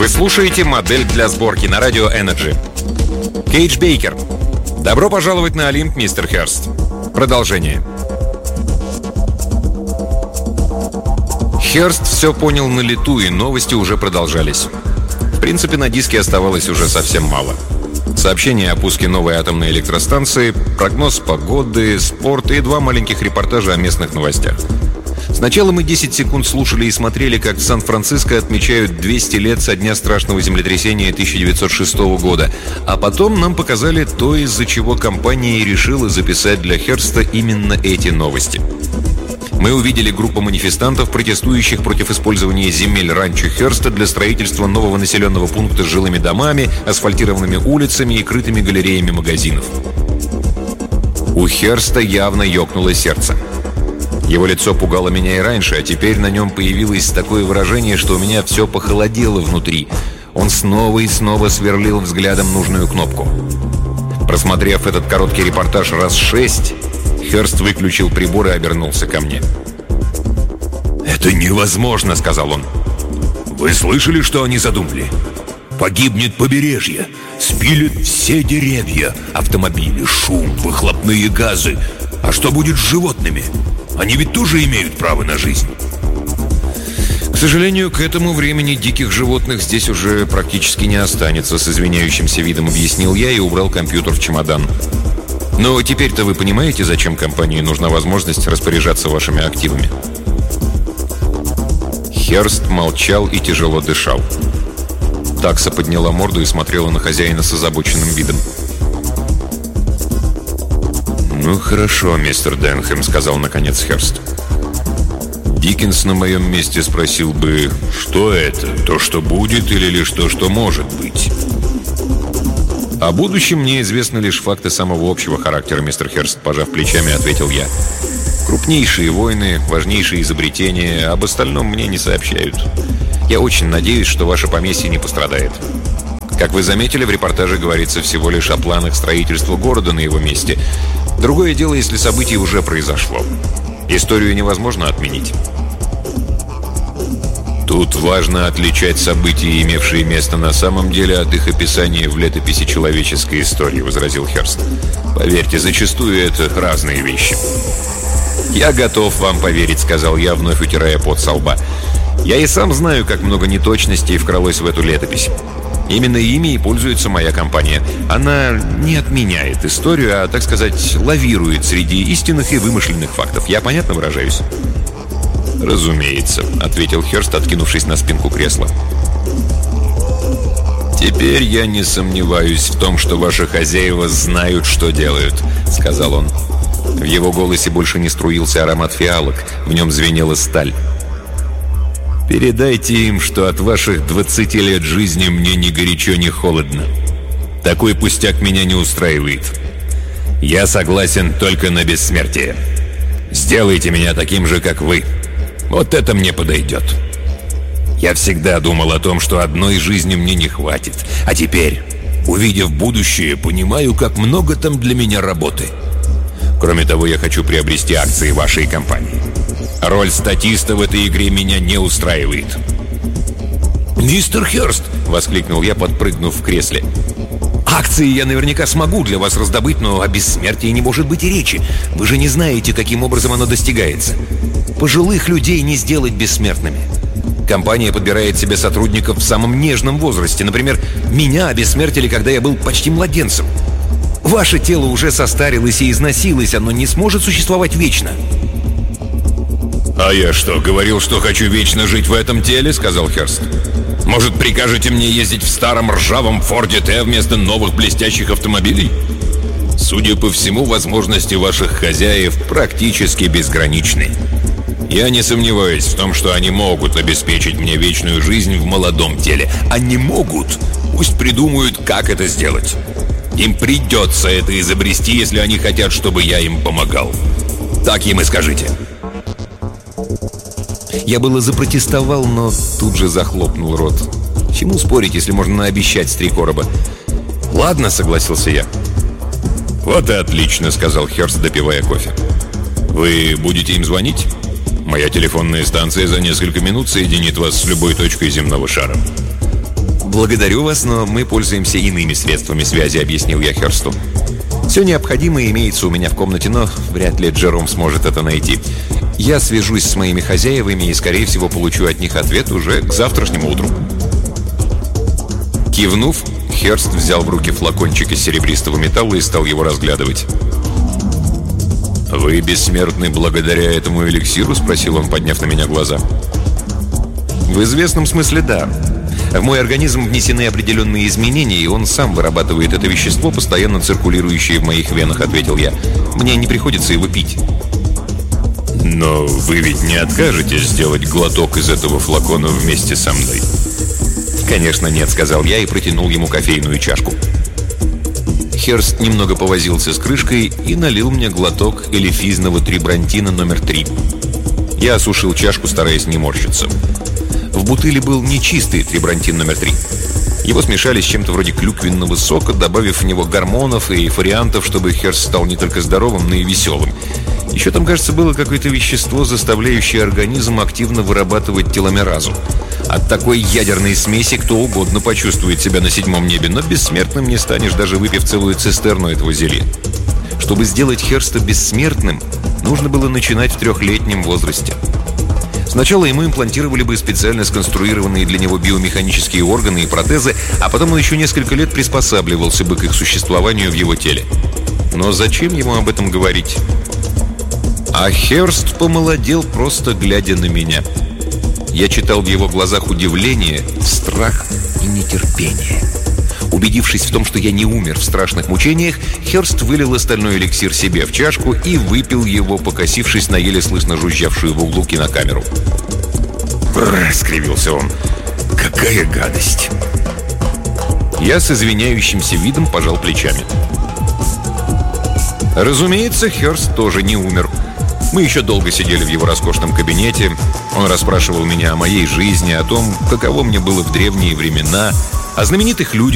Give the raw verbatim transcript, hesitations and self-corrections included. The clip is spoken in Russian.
Вы слушаете «Модель для сборки» на радио Energy. Кейдж Бейкер. Добро пожаловать на Олимп, мистер Хёрст. Продолжение. Хёрст все понял на лету, и новости уже продолжались. В принципе, на диске оставалось уже совсем мало. Сообщение о пуске новой атомной электростанции, прогноз погоды, спорт и два маленьких репортажа о местных новостях. Сначала мы десять секунд слушали и смотрели, как в Сан-Франциско отмечают двести лет со дня страшного землетрясения тысяча девятьсот шестого года, а потом нам показали то, из-за чего компания и решила записать для Хёрста именно эти новости. Мы увидели группу манифестантов, протестующих против использования земель ранчо Хёрста для строительства нового населенного пункта с жилыми домами, асфальтированными улицами и крытыми галереями магазинов. У Хёрста явно ёкнуло сердце. Его лицо пугало меня и раньше, а теперь на нем появилось такое выражение, что у меня все похолодело внутри. Он снова и снова сверлил взглядом нужную кнопку. Просмотрев этот короткий репортаж раз шесть, Хёрст выключил прибор и обернулся ко мне. «Это невозможно», — сказал он. «Вы слышали, что они задумали? Погибнет побережье, спилят все деревья, автомобили, шум, выхлопные газы. А что будет с животными? Они ведь тоже имеют право на жизнь». К сожалению, к этому времени диких животных здесь уже практически не останется, с извиняющимся видом объяснил я и убрал компьютер в чемодан. Но теперь-то вы понимаете, зачем компании нужна возможность распоряжаться вашими активами? Хёрст молчал и тяжело дышал. Такса подняла морду и смотрела на хозяина с озабоченным видом. «Ну хорошо, мистер Денхэм», — сказал наконец Хёрст. «Диккенс на моем месте спросил бы, что это, то, что будет, или лишь то, что может быть?» «О будущем мне известны лишь факты самого общего характера, мистер Хёрст», — пожав плечами, ответил я. «Крупнейшие войны, важнейшие изобретения, об остальном мне не сообщают. Я очень надеюсь, что ваше поместье не пострадает. Как вы заметили, в репортаже говорится всего лишь о планах строительства города на его месте. Другое дело, если событие уже произошло. Историю невозможно отменить». «Тут важно отличать события, имевшие место на самом деле, от их описания в летописи человеческой истории», — возразил Хёрст. «Поверьте, зачастую это разные вещи». «Я готов вам поверить», — сказал я, вновь утирая пот со лба. «Я и сам знаю, как много неточностей вкралось в эту летопись. Именно ими и пользуется моя компания. Она не отменяет историю, а, так сказать, лавирует среди истинных и вымышленных фактов. Я понятно выражаюсь?» «Разумеется», — ответил Хёрст, откинувшись на спинку кресла. «Теперь я не сомневаюсь в том, что ваши хозяева знают, что делают», — сказал он. В его голосе больше не струился аромат фиалок, в нем звенела сталь. «Передайте им, что от ваших двадцати лет жизни мне ни горячо, ни холодно. Такой пустяк меня не устраивает. Я согласен только на бессмертие. Сделайте меня таким же, как вы. Вот это мне подойдет. Я всегда думал о том, что одной жизни мне не хватит. А теперь, увидев будущее, понимаю, как много там для меня работы. Кроме того, я хочу приобрести акции вашей компании. Роль статиста в этой игре меня не устраивает». «Мистер Хёрст!» — воскликнул я, подпрыгнув в кресле. «Акции я наверняка смогу для вас раздобыть, но о бессмертии не может быть и речи. Вы же не знаете, каким образом оно достигается. Пожилых людей не сделать бессмертными. Компания подбирает себе сотрудников в самом нежном возрасте. Например, меня обессмертили, когда я был почти младенцем. Ваше тело уже состарилось и износилось, оно не сможет существовать вечно». «А я что, говорил, что хочу вечно жить в этом теле?» — сказал Хёрст. «Может, прикажете мне ездить в старом ржавом Форде Т вместо новых блестящих автомобилей? Судя по всему, возможности ваших хозяев практически безграничны. Я не сомневаюсь в том, что они могут обеспечить мне вечную жизнь в молодом теле. Они могут. Пусть придумают, как это сделать. Им придется это изобрести, если они хотят, чтобы я им помогал. Так им и скажите». Я было запротестовал, но тут же захлопнул рот. Чему спорить, если можно наобещать с три короба? «Ладно», — согласился я. «Вот и отлично», — сказал Хёрст, допивая кофе. «Вы будете им звонить? Моя телефонная станция за несколько минут соединит вас с любой точкой земного шара». «Благодарю вас, но мы пользуемся иными средствами связи», — объяснил я Хёрсту. «Все необходимое имеется у меня в комнате, но вряд ли Джером сможет это найти. Я свяжусь с моими хозяевами и, скорее всего, получу от них ответ уже к завтрашнему утру». Кивнув, Хёрст взял в руки флакончик из серебристого металла и стал его разглядывать. «Вы бессмертны благодаря этому эликсиру?» — спросил он, подняв на меня глаза. «В известном смысле, да. В мой организм внесены определенные изменения, и он сам вырабатывает это вещество, постоянно циркулирующее в моих венах», — ответил я. «Мне не приходится его пить». «Но вы ведь не откажетесь сделать глоток из этого флакона вместе со мной?» «Конечно нет», — сказал я и протянул ему кофейную чашку. Хёрст немного повозился с крышкой и налил мне глоток элефизного трибрантина номер три. Я осушил чашку, стараясь не морщиться. В бутыли был нечистый трибрантин номер три. Его смешали с чем-то вроде клюквенного сока, добавив в него гормонов и эйфориантов, чтобы Хёрст стал не только здоровым, но и веселым. Еще там, кажется, было какое-то вещество, заставляющее организм активно вырабатывать теломеразу. От такой ядерной смеси кто угодно почувствует себя на седьмом небе, но бессмертным не станешь, даже выпив целую цистерну этого зелья. Чтобы сделать Хёрста бессмертным, нужно было начинать в трехлетнем возрасте. Сначала ему имплантировали бы специально сконструированные для него биомеханические органы и протезы, а потом он еще несколько лет приспосабливался бы к их существованию в его теле. Но зачем ему об этом говорить? А Хёрст помолодел, просто глядя на меня. Я читал в его глазах удивление, страх и нетерпение. Убедившись в том, что я не умер в страшных мучениях, Хёрст вылил остальной эликсир себе в чашку и выпил его, покосившись на еле слышно жужжавшую в углу кинокамеру. «Бррр!» — скривился он. «Какая гадость!» Я с извиняющимся видом пожал плечами. Разумеется, Хёрст тоже не умер. Мы еще долго сидели в его роскошном кабинете. Он расспрашивал меня о моей жизни, о том, каково мне было в древние времена, о знаменитых людях,